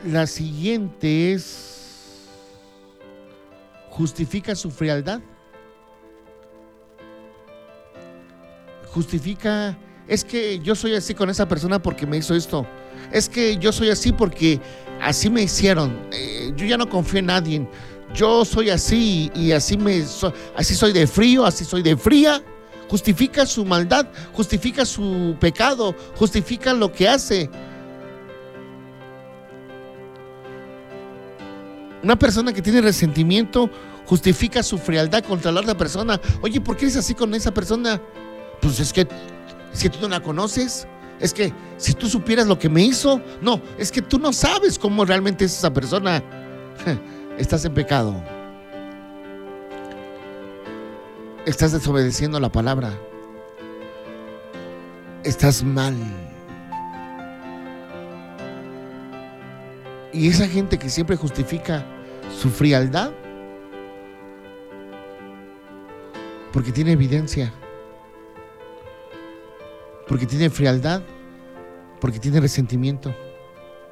La siguiente es: justifica su frialdad. Justifica, es que yo soy así con esa persona porque me hizo esto. Es que yo soy así porque así me hicieron. Yo ya no confío en nadie. Yo soy así y así soy de frío, así soy de fría. Justifica su maldad, justifica su pecado, justifica lo que hace. Una persona que tiene resentimiento justifica su frialdad contra la otra persona. Oye, ¿por qué eres así con esa persona? Pues es que tú no la conoces. Es que si tú supieras lo que me hizo. No, es que tú no sabes cómo realmente es esa persona. Estás en pecado. Estás desobedeciendo la palabra. Estás mal. Y esa gente que siempre justifica su frialdad porque tiene evidencia, porque tiene frialdad, porque tiene resentimiento.